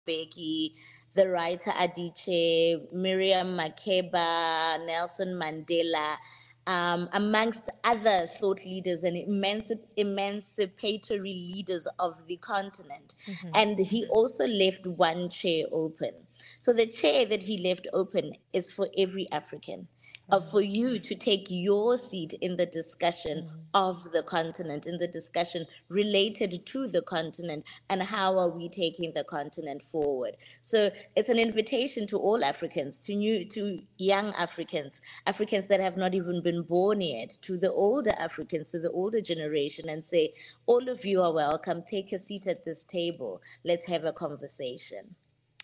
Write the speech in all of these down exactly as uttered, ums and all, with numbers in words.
Mbeki, the writer Adichie, Miriam Makeba, Nelson Mandela, um, amongst other thought leaders and emancip- emancipatory leaders of the continent. Mm-hmm. And he also left one chair open. So the chair that he left open is for every African, uh, Wow. for you to take your seat in the discussion Mm. of the continent, in the discussion related to the continent, and how are we taking the continent forward. So it's an invitation to all Africans, to new, to young Africans, Africans that have not even been born yet, to the older Africans, to the older generation, and say, all of you are welcome. Take a seat at this table. Let's have a conversation.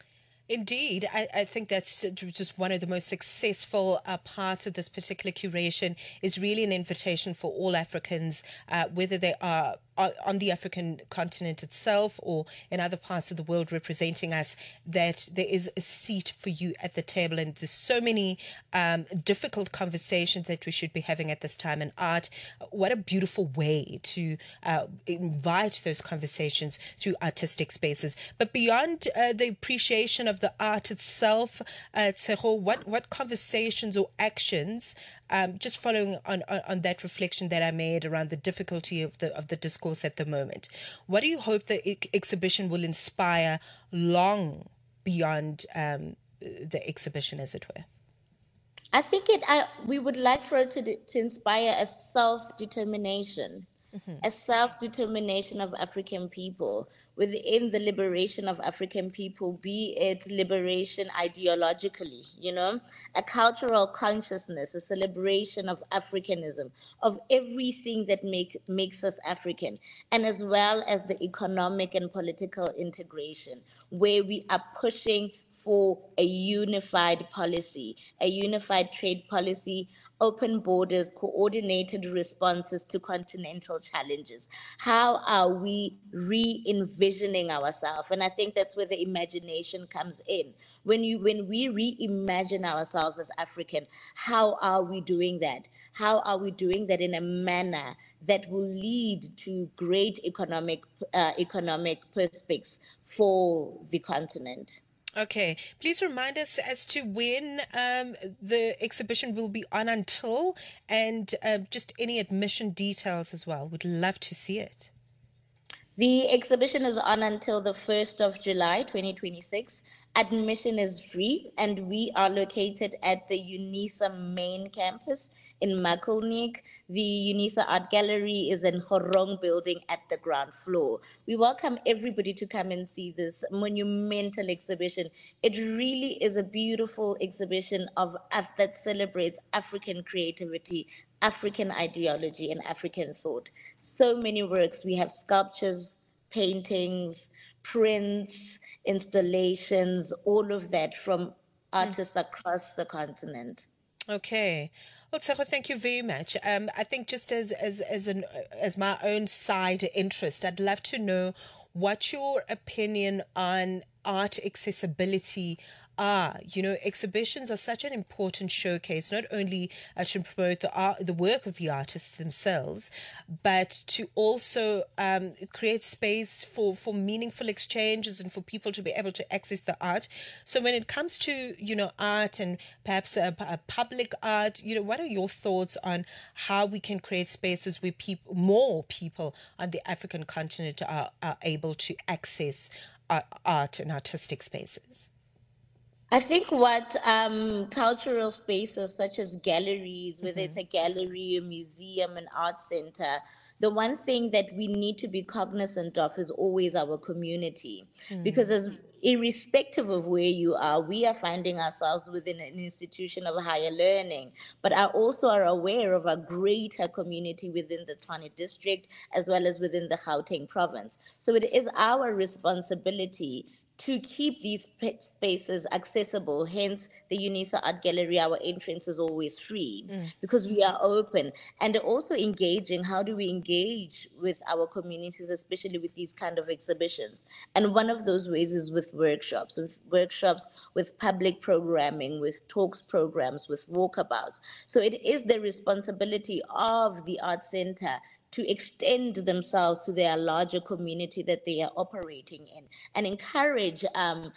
Indeed, I, I think that's just one of the most successful uh, parts of this particular curation is really an invitation for all Africans, uh, whether they are on the African continent itself or in other parts of the world representing us, that there is a seat for you at the table. And there's so many um, difficult conversations that we should be having at this time in art. What a beautiful way to uh, invite those conversations through artistic spaces. But beyond uh, the appreciation of the art itself, uh, Tseho, what, what conversations or actions, um, just following on, on, on that reflection that I made around the difficulty of the of the discourse at the moment, what do you hope the ex- exhibition will inspire long beyond um, the exhibition, as it were? I think it. I we would like for it to to inspire a self determination, Mm-hmm. a self determination of African people within the liberation of African people, be it liberation ideologically, you know, a cultural consciousness, a celebration of Africanism, of everything that make makes us African, and as well as the economic and political integration, where we are pushing for a unified policy, a unified trade policy, open borders, coordinated responses to continental challenges. How are we re envisioning ourselves? And I think that's where the imagination comes in. When you when we reimagine ourselves as African, how are we doing that? How are we doing that in a manner that will lead to great economic uh, economic prospects for the continent? Okay, please remind us as to when um, the exhibition will be on until, and uh, just any admission details as well. Would love to see it. The exhibition is on until the first of July twenty twenty-six. Admission is free, and we are located at the UNISA main campus in Makulnik. The UNISA Art Gallery is in Horong building at the ground floor. We welcome everybody to come and see this monumental exhibition. It really is a beautiful exhibition of us that celebrates African creativity, African ideology, and African thought. So many works. We have sculptures, paintings, prints, installations, all of that from Hmm. artists across the continent. Okay. Well, Tshego, thank you very much. Um, I think just as as as an as my own side interest, I'd love to know what your opinion on art accessibility are. You know, exhibitions are such an important showcase, not only uh, to promote the art, the work of the artists themselves, but to also um, create space for, for meaningful exchanges and for people to be able to access the art. So when it comes to, you know, art and perhaps a, a public art, you know, what are your thoughts on how we can create spaces where people, more people on the African continent are, are able to access uh, art and artistic spaces? I think what um, cultural spaces such as galleries, whether Mm-hmm. it's a gallery, a museum, an art center, the one thing that we need to be cognizant of is always our community. Because Mm. as irrespective of where you are, we are finding ourselves within an institution of higher learning, but are also are aware of a greater community within the Tshwane district as well as within the Gauteng province. So it is our responsibility to keep these spaces accessible. Hence, the UNISA Art Gallery, our entrance is always free Mm. because we are open. And also engaging, how do we engage with our communities, especially with these kind of exhibitions? And one of those ways is with workshops, with workshops, with public programming, with talks programs, with walkabouts. So it is the responsibility of the Art Center to extend themselves to their larger community that they are operating in, and encourage um,